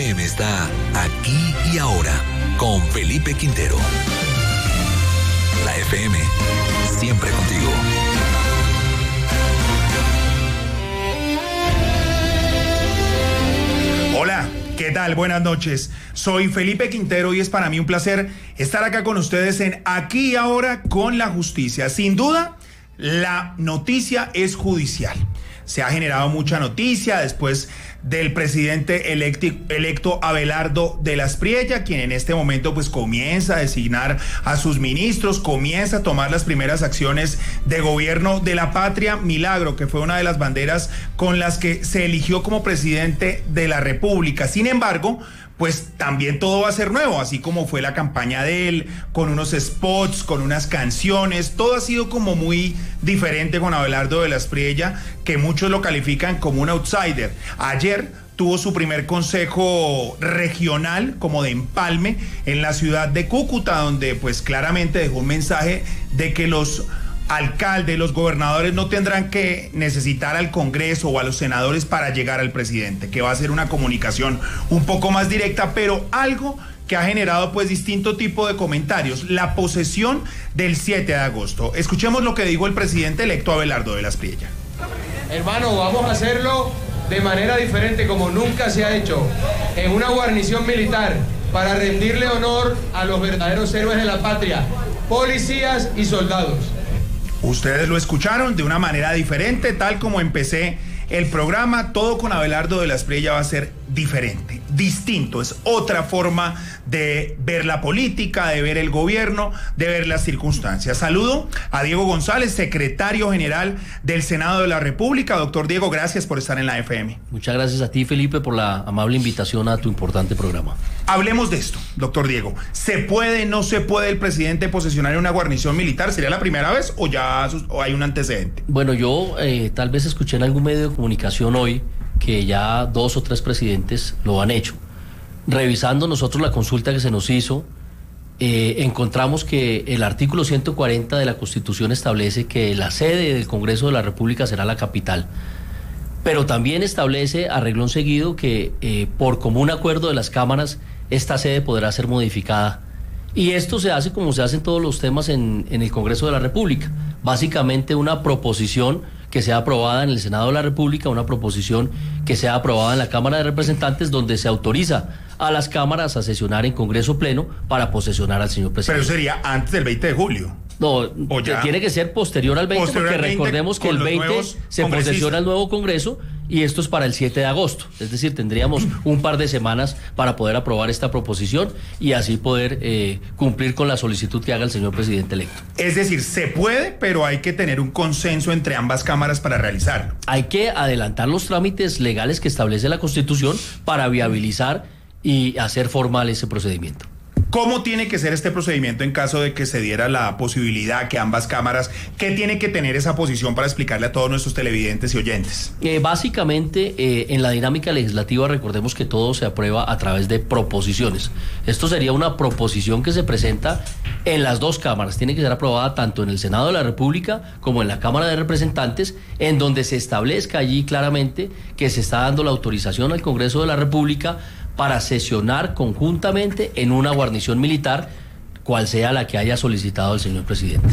FM está aquí y ahora con Felipe Quintero. La FM, siempre contigo. Hola, ¿qué tal? Buenas noches. Soy Felipe Quintero y es para mí un placer estar acá con ustedes en Aquí y Ahora con la Justicia. Sin duda, la noticia es judicial. Se ha generado mucha noticia después del presidente electo Abelardo de las Priella, quien en este momento pues comienza a designar a sus ministros, comienza a tomar las primeras acciones de gobierno de la patria. Milagro, que fue una de las banderas con las que se eligió como presidente de la República. Sin embargo, pues también todo va a ser nuevo, así como fue la campaña de él, con unos spots, con unas canciones. Todo ha sido como muy diferente con Abelardo de las Priella, que muchos lo califican como un outsider. Ayer tuvo su primer consejo regional como de empalme en la ciudad de Cúcuta, donde pues claramente dejó un mensaje de que los alcaldes, los gobernadores no tendrán que necesitar al Congreso o a los senadores para llegar al presidente, que va a ser una comunicación un poco más directa, pero algo que ha generado pues distinto tipo de comentarios: la posesión del 7 de agosto. Escuchemos lo que dijo el presidente electo Abelardo de las Priella. Hermano, vamos a hacerlo de manera diferente, como nunca se ha hecho, en una guarnición militar, para rendirle honor a los verdaderos héroes de la patria, policías y soldados. Ustedes lo escucharon, de una manera diferente, tal como empecé el programa. Todo con Abelardo de las Priella va a ser diferente, distinto. Es otra forma de ver la política, de ver el gobierno, de ver las circunstancias. Saludo a Diego González, secretario general del Senado de la República. Doctor Diego, gracias por estar en la FM. Muchas gracias a ti, Felipe, por la amable invitación a tu importante programa. Hablemos de esto, doctor Diego. ¿Se puede, no se puede el presidente posesionar en una guarnición militar? ¿Sería la primera vez o ya hay un antecedente? Bueno, yo tal vez escuché en algún medio de comunicación hoy que ya 2 o 3 presidentes lo han hecho. Revisando nosotros la consulta que se nos hizo, encontramos que el artículo 140 de la Constitución establece que la sede del Congreso de la República será la capital, pero también establece a renglón seguido que por común acuerdo de las cámaras esta sede podrá ser modificada. Y esto se hace como se hacen todos los temas en el Congreso de la República. Básicamente una proposición que sea aprobada en el Senado de la República, una proposición que sea aprobada en la Cámara de Representantes, donde se autoriza a las cámaras a sesionar en Congreso Pleno para posesionar al señor presidente. Pero sería antes del 20 de julio. No, tiene que ser posterior al 20, porque recordemos que el 20 se posesiona el nuevo Congreso y esto es para el 7 de agosto. Es decir, tendríamos un par de semanas para poder aprobar esta proposición y así poder cumplir con la solicitud que haga el señor presidente electo. Es decir, se puede, pero hay que tener un consenso entre ambas cámaras para realizarlo. Hay que adelantar los trámites legales que establece la Constitución para viabilizar y hacer formal ese procedimiento. ¿Cómo tiene que ser este procedimiento en caso de que se diera la posibilidad que ambas cámaras, qué tiene que tener esa posición para explicarle a todos nuestros televidentes y oyentes? Básicamente, en la dinámica legislativa, recordemos que todo se aprueba a través de proposiciones. Esto sería una proposición que se presenta en las 2 cámaras. Tiene que ser aprobada tanto en el Senado de la República como en la Cámara de Representantes, en donde se establezca allí claramente que se está dando la autorización al Congreso de la República para sesionar conjuntamente en una guarnición militar, cual sea la que haya solicitado el señor presidente.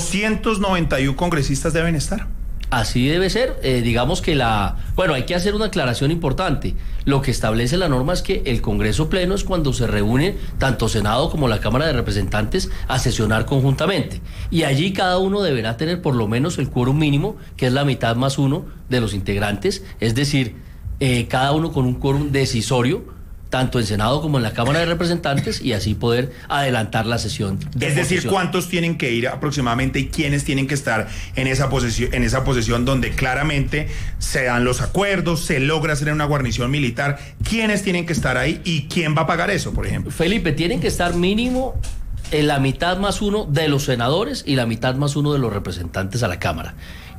291 congresistas deben estar. Así debe ser. Digamos que hay que hacer una aclaración importante. Lo que establece la norma es que el Congreso Pleno es cuando se reúne tanto Senado como la Cámara de Representantes a sesionar conjuntamente. Y allí cada uno deberá tener por lo menos el quórum mínimo, que es la mitad más 1 de los integrantes, es decir, cada uno con un quórum decisorio, tanto en Senado como en la Cámara de Representantes, y así poder adelantar la sesión. Es decir, ¿cuántos tienen que ir aproximadamente y quiénes tienen que estar en esa posesión donde claramente se dan los acuerdos, se logra hacer una guarnición militar? ¿Quiénes tienen que estar ahí y quién va a pagar eso, por ejemplo? Felipe, tienen que estar mínimo en la mitad más 1 de los senadores y la mitad más 1 de los representantes a la Cámara.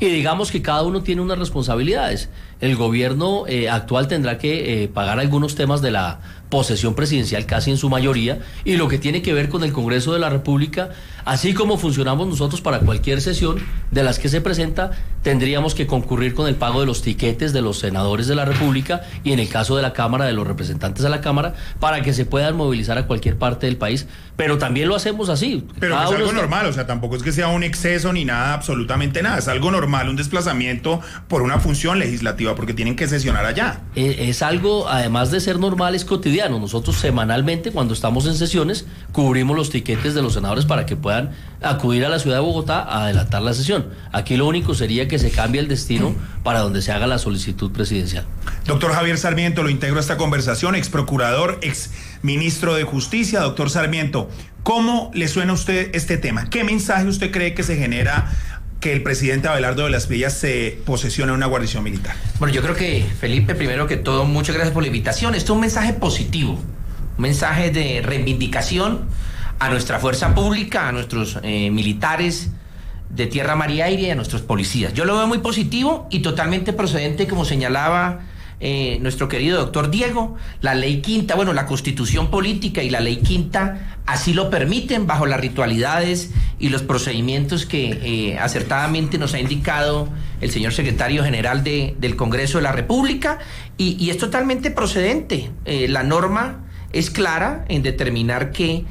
y digamos que cada uno tiene unas responsabilidades. El gobierno actual tendrá que pagar algunos temas de la posesión presidencial casi en su mayoría, y lo que tiene que ver con el Congreso de la República, así como funcionamos nosotros para cualquier sesión de las que se presenta, tendríamos que concurrir con el pago de los tiquetes de los senadores de la República y en el caso de la Cámara, de los representantes de la Cámara, para que se puedan movilizar a cualquier parte del país, pero también lo hacemos así. Pero es algo normal, o sea, tampoco es que sea un exceso ni nada, absolutamente nada, es algo normal, un desplazamiento por una función legislativa, porque tienen que sesionar allá. Es algo, además de ser normal, es cotidiano. Nosotros semanalmente, cuando estamos en sesiones, cubrimos los tiquetes de los senadores para que puedan acudir a la ciudad de Bogotá a adelantar la sesión. Aquí lo único sería que se cambie el destino para donde se haga la solicitud presidencial. Doctor Javier Sarmiento, lo integro a esta conversación, ex procurador, ex ministro de Justicia. Doctor Sarmiento, ¿cómo le suena a usted este tema? ¿Qué mensaje usted cree que se genera que el presidente Abelardo de las Villas se posesione una guarnición militar? Bueno, yo creo que, Felipe, primero que todo, muchas gracias por la invitación. Esto es un mensaje positivo, un mensaje de reivindicación a nuestra fuerza pública, a nuestros militares de tierra, mar y aire, y a nuestros policías. Yo lo veo muy positivo y totalmente procedente, como señalaba nuestro querido doctor Diego. La ley quinta, bueno, la constitución política y la ley quinta así lo permiten, bajo las ritualidades y los procedimientos que acertadamente nos ha indicado el señor secretario general del Congreso de la República, y es totalmente procedente. La norma es clara en determinar que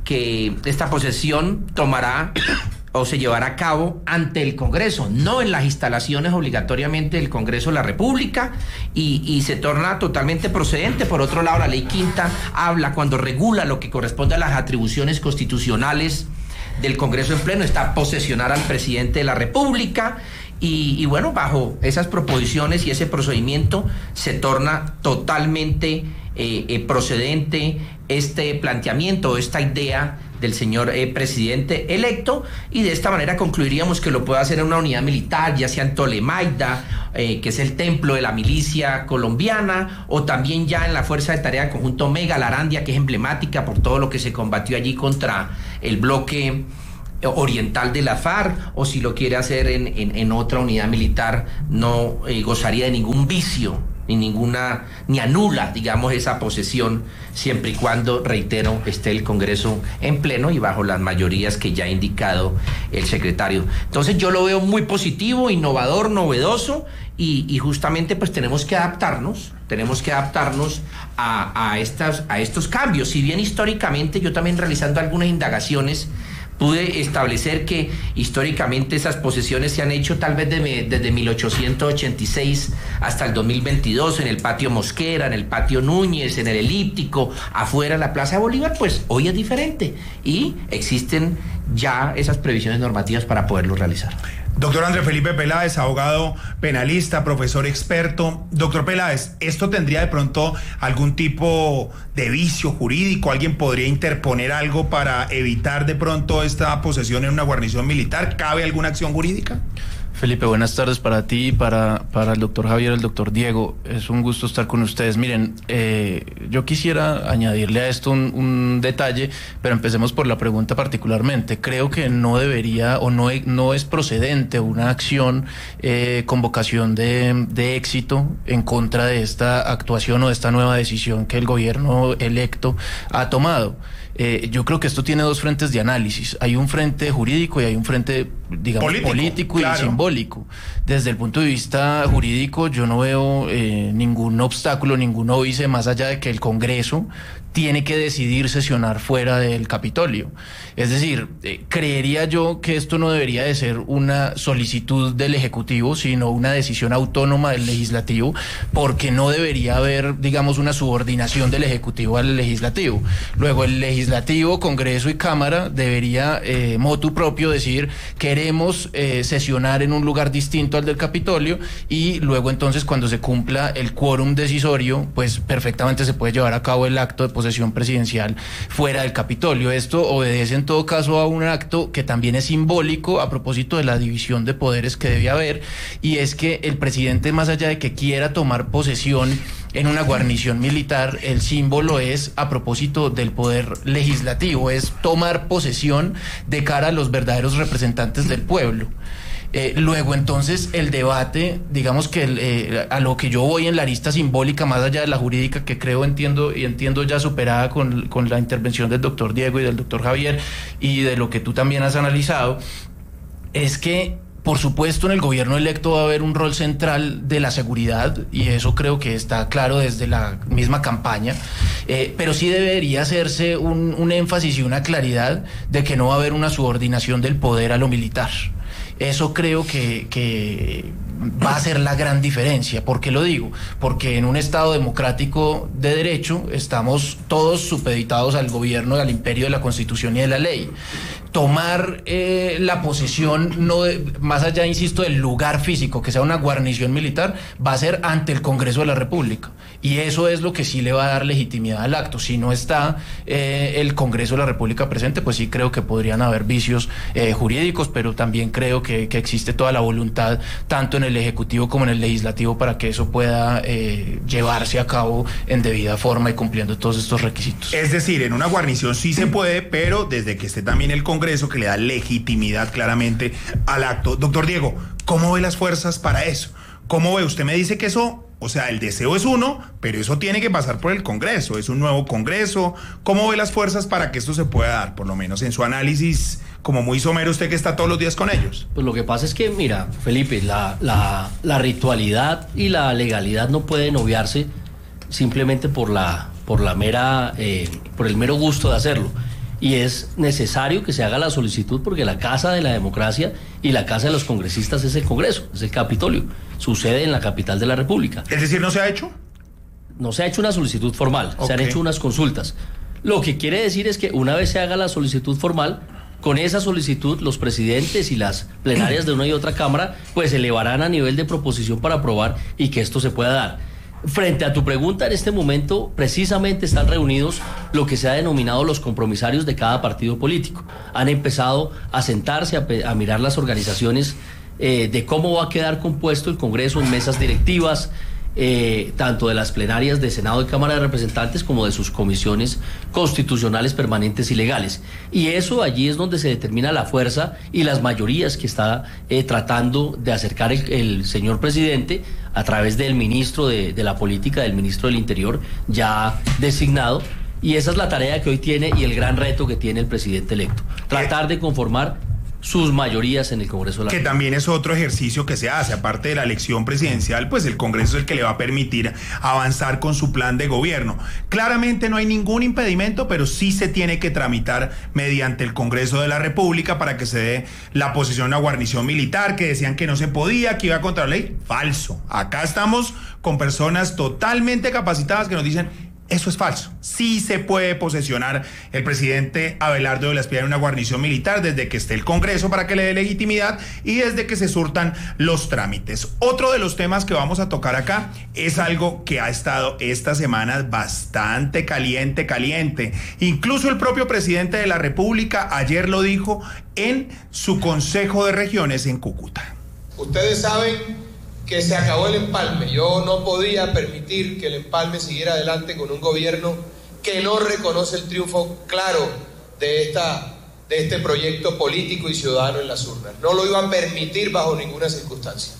esta posesión tomará o se llevará a cabo ante el Congreso, no en las instalaciones obligatoriamente del Congreso de la República, y se torna totalmente procedente. Por otro lado, la ley quinta habla, cuando regula lo que corresponde a las atribuciones constitucionales del Congreso en pleno, está posesionar al presidente de la República, y bueno, bajo esas proposiciones y ese procedimiento se torna totalmente procedente este planteamiento, esta idea del señor presidente electo, y de esta manera concluiríamos que lo puede hacer en una unidad militar, ya sea en Tolemaida, que es el templo de la milicia colombiana, o también ya en la Fuerza de Tarea Conjunto Mega, la Arandia, que es emblemática por todo lo que se combatió allí contra el bloque oriental de la FARC, o si lo quiere hacer en otra unidad militar, no gozaría de ningún vicio, ni anula, digamos, esa posesión, siempre y cuando, reitero, esté el Congreso en pleno y bajo las mayorías que ya ha indicado el secretario. Entonces yo lo veo muy positivo, innovador, novedoso, y justamente pues tenemos que adaptarnos a estos cambios. Si bien históricamente, yo también realizando algunas indagaciones, pude establecer que históricamente esas posesiones se han hecho tal vez desde 1886 hasta el 2022, en el patio Mosquera, en el patio Núñez, en el Elíptico, afuera en la Plaza de Bolívar. Pues hoy es diferente y existen ya esas previsiones normativas para poderlo realizar. Doctor Andrés Felipe Peláez, abogado penalista, profesor experto. Doctor Peláez, ¿esto tendría de pronto algún tipo de vicio jurídico? ¿Alguien podría interponer algo para evitar de pronto esta posesión en una guarnición militar? ¿Cabe alguna acción jurídica? Felipe, buenas tardes para ti, para el doctor Javier, el doctor Diego. Es un gusto estar con ustedes. Miren, yo quisiera añadirle a esto un detalle, pero empecemos por la pregunta particularmente. Creo que no debería o no es procedente una acción con vocación de éxito en contra de esta actuación o de esta nueva decisión que el gobierno electo ha tomado. Yo creo que esto tiene dos frentes de análisis. Hay un frente jurídico y hay un frente, digamos, político claro, y simbólico. Desde el punto de vista jurídico, yo no veo ningún obstáculo, ningún óbice, más allá de que el Congreso tiene que decidir sesionar fuera del Capitolio. Es decir, creería yo que esto no debería de ser una solicitud del Ejecutivo, sino una decisión autónoma del Legislativo, porque no debería haber, digamos, una subordinación del Ejecutivo al Legislativo. Luego el Legislativo, Congreso y Cámara debería, motu propio, decir queremos sesionar en un lugar distinto al del Capitolio, y luego entonces cuando se cumpla el quórum decisorio, pues perfectamente se puede llevar a cabo el acto de posesión presidencial fuera del Capitolio. Esto obedece en todo caso a un acto que también es simbólico a propósito de la división de poderes que debe haber, y es que el presidente, más allá de que quiera tomar posesión en una guarnición militar, el símbolo es, a propósito del poder legislativo, es tomar posesión de cara a los verdaderos representantes del pueblo. Luego entonces el debate, digamos que a lo que yo voy en la arista simbólica, más allá de la jurídica, que entiendo ya superada con la intervención del doctor Diego y del doctor Javier, y de lo que tú también has analizado, es que por supuesto en el gobierno electo va a haber un rol central de la seguridad, y eso creo que está claro desde la misma campaña, pero sí debería hacerse un énfasis y una claridad de que no va a haber una subordinación del poder a lo militar. Eso creo que va a ser la gran diferencia. ¿Por qué lo digo? Porque en un Estado democrático de derecho estamos todos supeditados al gobierno, al imperio de la Constitución y de la ley. Tomar la posesión, más allá, insisto, del lugar físico, que sea una guarnición militar, va a ser ante el Congreso de la República. Y eso es lo que sí le va a dar legitimidad al acto. Si no está el Congreso de la República presente, pues sí creo que podrían haber vicios jurídicos, pero también creo que existe toda la voluntad, tanto en el Ejecutivo como en el Legislativo, para que eso pueda llevarse a cabo en debida forma y cumpliendo todos estos requisitos. Es decir, en una guarnición sí se puede, pero desde que esté también el Congreso, que le da legitimidad claramente al acto. Doctor Diego, ¿cómo ve las fuerzas para eso? ¿Cómo ve? Usted me dice que eso, o sea, el deseo es uno, pero eso tiene que pasar por el Congreso, es un nuevo Congreso. ¿Cómo ve las fuerzas para que esto se pueda dar? Por lo menos en su análisis, como muy somero, usted que está todos los días con ellos. Pues lo que pasa es que, mira, Felipe, la ritualidad y la legalidad no pueden obviarse simplemente por el mero gusto de hacerlo. Y es necesario que se haga la solicitud, porque la casa de la democracia y la casa de los congresistas es el Congreso, es el Capitolio. Sucede en la capital de la República. ¿Es decir, no se ha hecho? No se ha hecho una solicitud formal, se han hecho unas consultas. Lo que quiere decir es que una vez se haga la solicitud formal, con esa solicitud los presidentes y las plenarias de una y otra cámara pues se elevarán a nivel de proposición para aprobar y que esto se pueda dar. Frente a tu pregunta, en este momento precisamente están reunidos lo que se ha denominado los compromisarios de cada partido político. Han empezado a sentarse a mirar las organizaciones de cómo va a quedar compuesto el Congreso en mesas directivas, tanto de las plenarias de Senado y Cámara de Representantes como de sus comisiones constitucionales permanentes y legales. Y eso allí es donde se determina la fuerza y las mayorías que está tratando de acercar el señor presidente a través del ministro de la política, del ministro del Interior ya designado. Y esa es la tarea que hoy tiene y el gran reto que tiene el presidente electo. Tratar de conformar sus mayorías en el Congreso de la República. Que también es otro ejercicio que se hace, aparte de la elección presidencial, pues el Congreso es el que le va a permitir avanzar con su plan de gobierno. Claramente no hay ningún impedimento, pero sí se tiene que tramitar mediante el Congreso de la República para que se dé la posesión a una guarnición militar, que decían que no se podía, que iba contra la ley. Falso. Acá estamos con personas totalmente capacitadas que nos dicen: eso es falso. Sí se puede posesionar el presidente Abelardo de la Espriella en una guarnición militar desde que esté el Congreso para que le dé legitimidad y desde que se surtan los trámites. Otro de los temas que vamos a tocar acá es algo que ha estado esta semana bastante caliente. Incluso el propio presidente de la República ayer lo dijo en su Consejo de Regiones en Cúcuta. Ustedes saben que se acabó el empalme. Yo no podía permitir que el empalme siguiera adelante con un gobierno que no reconoce el triunfo claro de este proyecto político y ciudadano en las urnas. No lo iba a permitir bajo ninguna circunstancia.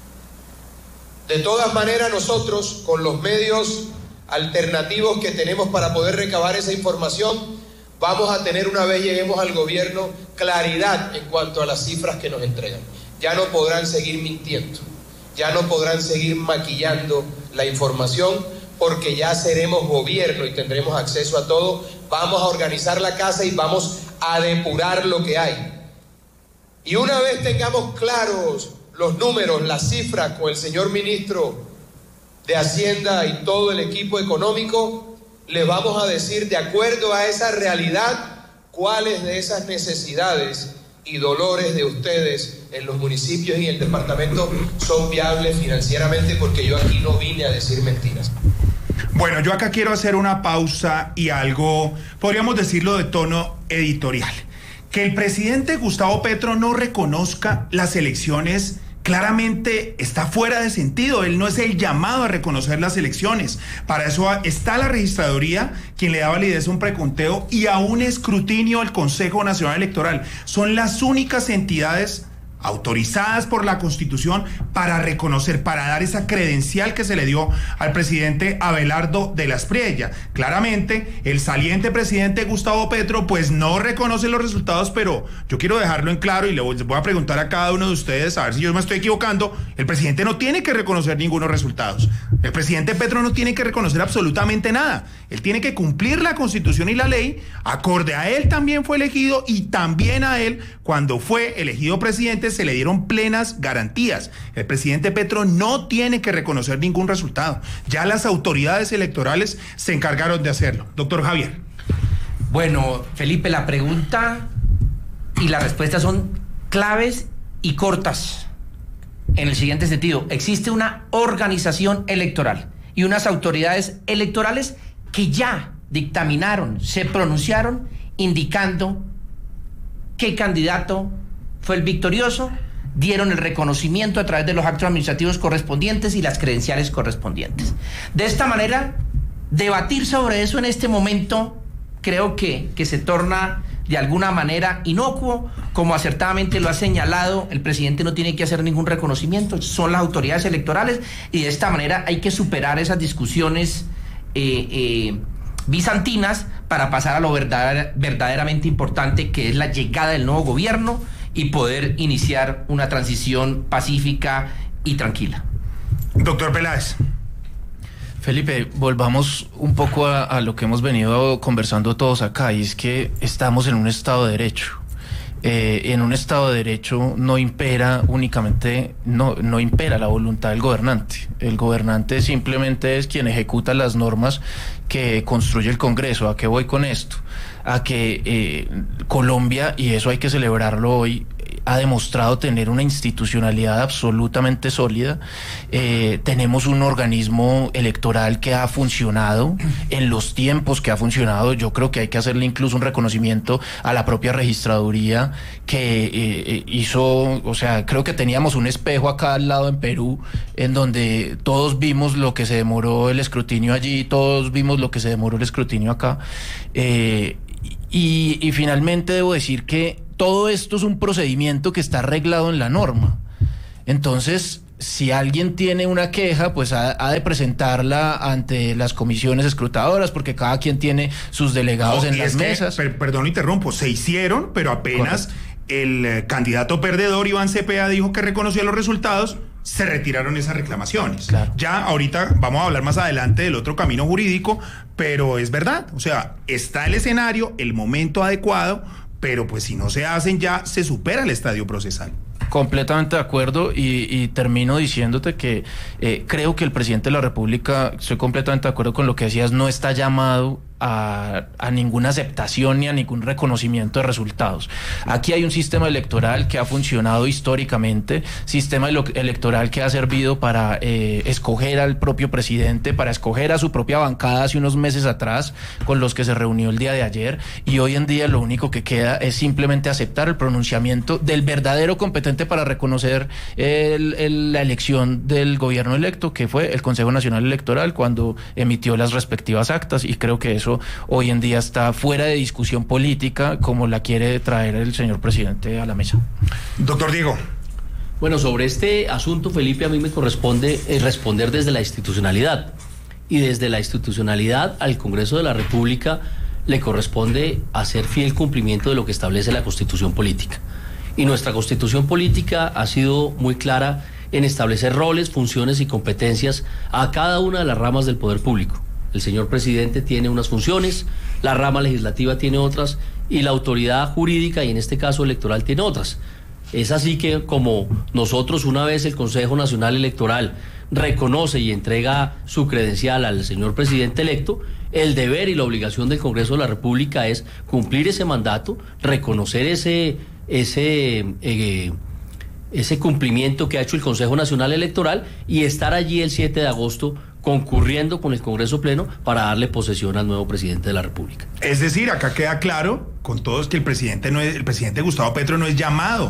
De todas maneras, nosotros, con los medios alternativos que tenemos para poder recabar esa información, vamos a tener, una vez lleguemos al gobierno, claridad en cuanto a las cifras que nos entregan. Ya no podrán seguir mintiendo. Ya no podrán seguir maquillando la información, porque ya seremos gobierno y tendremos acceso a todo. Vamos a organizar la casa y vamos a depurar lo que hay. Y una vez tengamos claros los números, las cifras, con el señor ministro de Hacienda y todo el equipo económico, les vamos a decir, de acuerdo a esa realidad, cuáles de esas necesidades y dolores de ustedes en los municipios y en el departamento son viables financieramente, porque yo aquí no vine a decir mentiras. Bueno, yo acá quiero hacer una pausa y algo, podríamos decirlo, de tono editorial. Que el presidente Gustavo Petro no reconozca las elecciones claramente está fuera de sentido. Él no es el llamado a reconocer las elecciones. Para eso está la registraduría, quien le da validez a un preconteo y a un escrutinio al Consejo Nacional Electoral. Son las únicas entidades autorizadas por la Constitución para reconocer, para dar esa credencial que se le dio al presidente Abelardo de la Espriella. Claramente, el saliente presidente Gustavo Petro pues no reconoce los resultados, pero yo quiero dejarlo en claro y les voy a preguntar a cada uno de ustedes, a ver si yo me estoy equivocando. El presidente no tiene que reconocer ningunos resultados. El presidente Petro no tiene que reconocer absolutamente nada. Él tiene que cumplir la Constitución y la ley. Acorde a él también fue elegido, y también a él, cuando fue elegido presidente, se le dieron plenas garantías. El presidente Petro no tiene que reconocer ningún resultado. Ya las autoridades electorales se encargaron de hacerlo. Doctor Javier. Bueno, Felipe, la pregunta y la respuesta son claves y cortas. En el siguiente sentido, existe una organización electoral y unas autoridades electorales que ya dictaminaron, se pronunciaron indicando qué candidato fue el victorioso, dieron el reconocimiento a través de los actos administrativos correspondientes y las credenciales correspondientes. De esta manera, debatir sobre eso en este momento creo que se torna de alguna manera inocuo. Como acertadamente lo ha señalado, el presidente no tiene que hacer ningún reconocimiento, son las autoridades electorales, y de esta manera hay que superar esas discusiones bizantinas para pasar a lo verdaderamente importante, que es la llegada del nuevo gobierno y poder iniciar una transición pacífica y tranquila. Doctor Peláez. Felipe, volvamos un poco a lo que hemos venido conversando todos acá, y es que estamos en un Estado de Derecho. En un Estado de Derecho no impera únicamente, no impera la voluntad del gobernante. El gobernante simplemente es quien ejecuta las normas que construye el Congreso. ¿A qué voy con esto? A que Colombia, y eso hay que celebrarlo hoy, ha demostrado tener una institucionalidad absolutamente sólida. Tenemos un organismo electoral que ha funcionado en los tiempos que ha funcionado. Yo creo que hay que hacerle incluso un reconocimiento a la propia registraduría que hizo, o sea, creo que teníamos un espejo acá al lado en Perú, en donde todos vimos lo que se demoró el escrutinio allí, todos vimos lo que se demoró el escrutinio acá. Y finalmente debo decir que todo esto es un procedimiento que está arreglado en la norma. Entonces, si alguien tiene una queja, pues ha de presentarla ante las comisiones escrutadoras, porque cada quien tiene sus delegados en las mesas. Perdón, interrumpo, se hicieron, pero apenas el candidato perdedor, Iván Cepeda, dijo que reconocía los resultados, se retiraron esas reclamaciones. Claro. Ya ahorita vamos a hablar más adelante del otro camino jurídico, pero es verdad, o sea, está el escenario, el momento adecuado, pero pues si no se hacen ya se supera el estadio procesal. Completamente de acuerdo, y termino diciéndote que creo que el presidente de la República, estoy completamente de acuerdo con lo que decías, no está llamado a ninguna aceptación ni a ningún reconocimiento de resultados. Aquí hay un sistema electoral que ha funcionado históricamente, sistema electoral que ha servido para escoger al propio presidente, para escoger a su propia bancada hace unos meses atrás, con los que se reunió el día de ayer, y hoy en día lo único que queda es simplemente aceptar el pronunciamiento del verdadero competente para reconocer la elección del gobierno electo, que fue el Consejo Nacional Electoral, cuando emitió las respectivas actas, y creo que eso hoy en día está fuera de discusión política como la quiere traer el señor presidente a la mesa. Doctor Diego. Bueno, sobre este asunto, Felipe, a mí me corresponde responder desde la institucionalidad, y desde la institucionalidad al Congreso de la República le corresponde hacer fiel cumplimiento de lo que establece la Constitución Política. Y nuestra Constitución Política ha sido muy clara en establecer roles, funciones y competencias a cada una de las ramas del poder público. El señor presidente tiene unas funciones, la rama legislativa tiene otras, y la autoridad jurídica, y en este caso electoral, tiene otras. Es así que, como nosotros, una vez el Consejo Nacional Electoral reconoce y entrega su credencial al señor presidente electo, el deber y la obligación del Congreso de la República es cumplir ese mandato, reconocer ese cumplimiento que ha hecho el Consejo Nacional Electoral, y estar allí el 7 de agosto concurriendo con el Congreso Pleno para darle posesión al nuevo presidente de la República. Es decir, acá queda claro con todos que el presidente Gustavo Petro no es llamado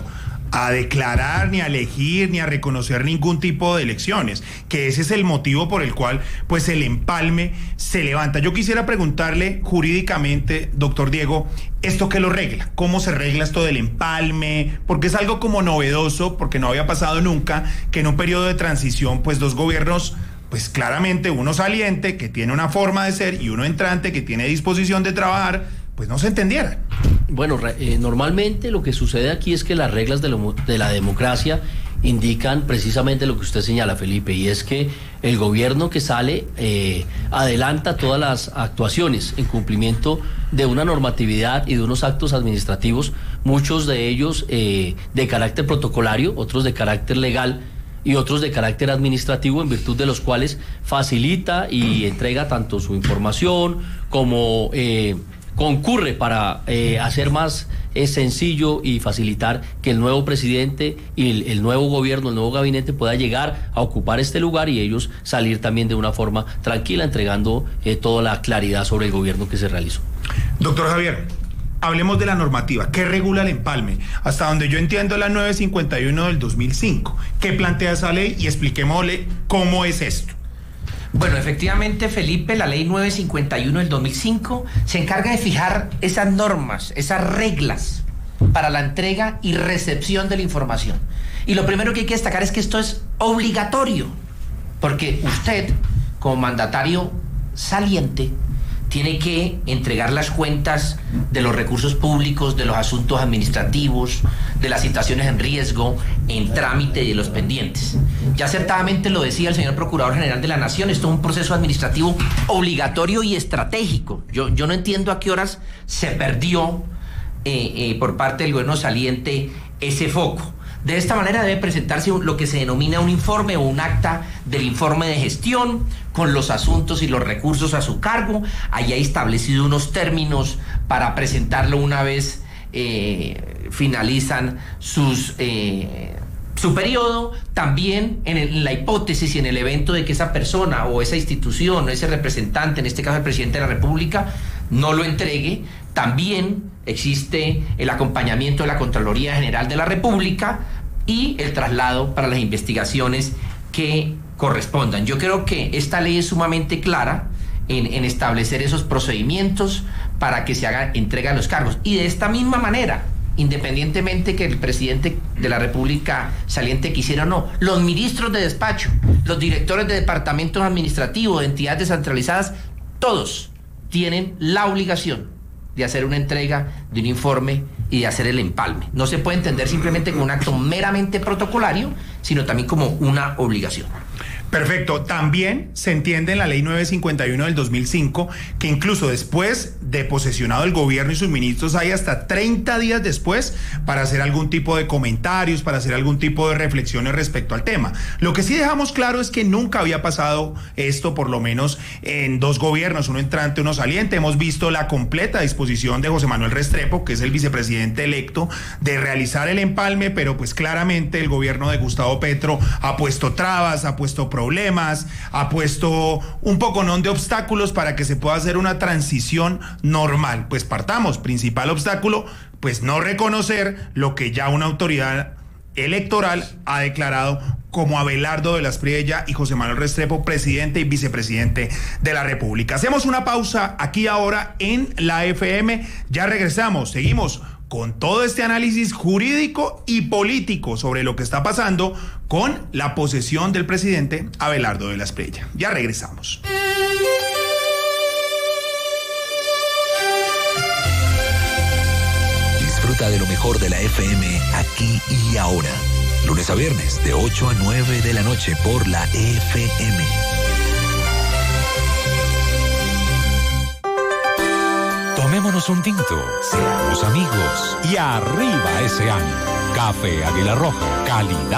a declarar, ni a elegir, ni a reconocer ningún tipo de elecciones, que ese es el motivo por el cual pues el empalme se levanta. Yo quisiera preguntarle jurídicamente, doctor Diego, ¿esto qué lo regla? ¿Cómo se regla esto del empalme? Porque es algo como novedoso, porque no había pasado nunca que en un periodo de transición pues dos gobiernos, pues claramente uno saliente que tiene una forma de ser y uno entrante que tiene disposición de trabajar, pues no se entendieran. Bueno, normalmente lo que sucede aquí es que las reglas de la democracia indican precisamente lo que usted señala, Felipe, y es que el gobierno que sale adelanta todas las actuaciones en cumplimiento de una normatividad y de unos actos administrativos, muchos de ellos de carácter protocolario, otros de carácter legal y otros de carácter administrativo, en virtud de los cuales facilita y entrega tanto su información como concurre para hacer más sencillo y facilitar que el nuevo presidente y el nuevo gobierno, el nuevo gabinete pueda llegar a ocupar este lugar y ellos salir también de una forma tranquila, entregando toda la claridad sobre el gobierno que se realizó. Doctor Javier, hablemos de la normativa. ¿Qué regula el empalme? Hasta donde yo entiendo, la 951 del 2005. ¿Qué plantea esa ley? Y expliquémosle cómo es esto. Bueno, efectivamente, Felipe, la ley 951 del 2005 se encarga de fijar esas normas, esas reglas para la entrega y recepción de la información. Y lo primero que hay que destacar es que esto es obligatorio, porque usted, como mandatario saliente, tiene que entregar las cuentas de los recursos públicos, de los asuntos administrativos, de las situaciones en riesgo, en trámite y de los pendientes. Ya acertadamente lo decía el señor Procurador General de la Nación, esto es un proceso administrativo obligatorio y estratégico. Yo no entiendo a qué horas se perdió por parte del gobierno saliente ese foco. De esta manera debe presentarse lo que se denomina un informe o un acta del informe de gestión con los asuntos y los recursos a su cargo. Ahí ha establecido unos términos para presentarlo una vez finalizan su periodo. También en la hipótesis y en el evento de que esa persona o esa institución o ese representante, en este caso el presidente de la República, no lo entregue, también existe el acompañamiento de la Contraloría General de la República y el traslado para las investigaciones que correspondan. Yo creo que esta ley es sumamente clara en establecer esos procedimientos para que se haga entrega de los cargos. Y de esta misma manera, independientemente que el presidente de la República saliente quisiera o no, los ministros de despacho, los directores de departamentos administrativos, de entidades descentralizadas, todos tienen la obligación de hacer una entrega de un informe y de hacer el empalme. No se puede entender simplemente como un acto meramente protocolario, sino también como una obligación. Perfecto. También se entiende en la ley 951 del 2005 que incluso después de posesionado el gobierno y sus ministros hay hasta 30 días después para hacer algún tipo de comentarios, para hacer algún tipo de reflexiones respecto al tema. Lo que sí dejamos claro es que nunca había pasado esto, por lo menos en dos gobiernos, uno entrante, uno saliente. Hemos visto la completa disposición de José Manuel Restrepo, que es el vicepresidente electo, de realizar el empalme, pero pues claramente el gobierno de Gustavo Petro ha puesto trabas, ha puesto problemas, ha puesto un poconón de obstáculos para que se pueda hacer una transición normal. Pues partamos, principal obstáculo, pues no reconocer lo que ya una autoridad electoral ha declarado como Abelardo de la Espriella y José Manuel Restrepo, presidente y vicepresidente de la República. Hacemos una pausa aquí ahora en la FM, ya regresamos, seguimos con todo este análisis jurídico y político sobre lo que está pasando con la posesión del presidente Abelardo de la Espriella. Ya regresamos. Disfruta de lo mejor de la FM aquí y ahora. Lunes a viernes de 8 a 9 de la noche por la FM. Tomémonos un tinto, seamos amigos y arriba ese año. Café Águila Roja, calidad.